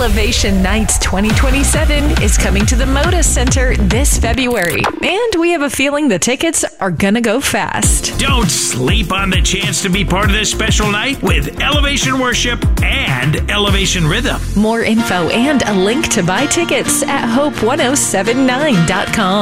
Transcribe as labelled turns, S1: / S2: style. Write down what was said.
S1: Elevation Nights 2027 is coming to the Moda Center this February, and we have a feeling the tickets are gonna go fast.
S2: Don't sleep on the chance to be part of this special night with Elevation Worship and Elevation Rhythm.
S1: More info and a link to buy tickets at hope1079.com.